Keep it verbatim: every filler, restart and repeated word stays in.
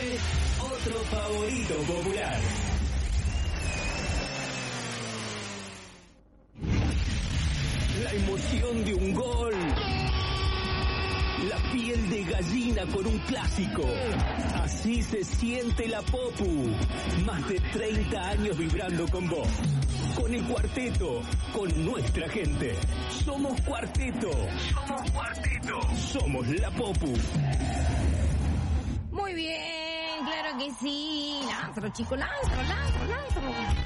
viene otro favorito popular. La emoción de un gol. La piel de gallina con un clásico. Así se siente la Popu. Más de treinta años vibrando con vos. Con el cuarteto, con nuestra gente. Somos cuarteto. Somos cuarteto. Somos la Popu. Muy bien, claro que sí. Lázaro, chico, Lázaro, Lázaro, Lázaro.